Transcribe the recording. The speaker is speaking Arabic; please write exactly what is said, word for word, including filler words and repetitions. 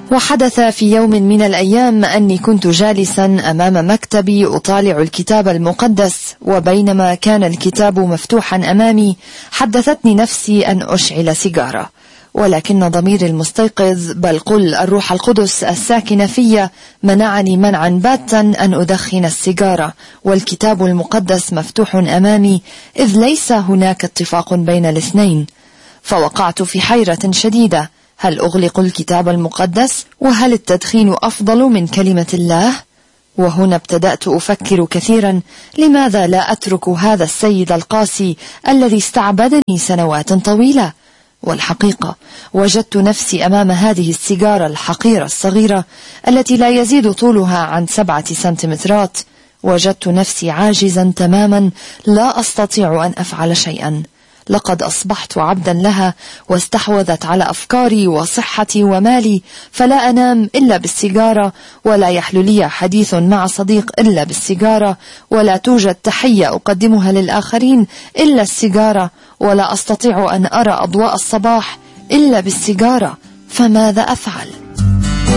وحدث في يوم من الأيام أني كنت جالسا أمام مكتبي أطالع الكتاب المقدس، وبينما كان الكتاب مفتوحا أمامي حدثتني نفسي أن أشعل سيجارة، ولكن ضميري المستيقظ، بل قل الروح القدس الساكن في، منعني منعا باتا أن أدخن السيجارة والكتاب المقدس مفتوح أمامي، إذ ليس هناك اتفاق بين الاثنين. فوقعت في حيرة شديدة، هل أغلق الكتاب المقدس؟ وهل التدخين أفضل من كلمة الله؟ وهنا ابتدأت أفكر كثيرا، لماذا لا أترك هذا السيد القاسي الذي استعبدني سنوات طويلة؟ والحقيقة وجدت نفسي أمام هذه السيجارة الحقيرة الصغيرة التي لا يزيد طولها عن سبعة سنتيمترات. وجدت نفسي عاجزا تماما، لا أستطيع أن أفعل شيئا. لقد أصبحت عبدا لها، واستحوذت على أفكاري وصحتي ومالي، فلا أنام إلا بالسيجارة، ولا يحل لي حديث مع صديق إلا بالسيجارة، ولا توجد تحية أقدمها للآخرين إلا السيجارة، ولا أستطيع أن أرى أضواء الصباح إلا بالسيجارة. فماذا أفعل؟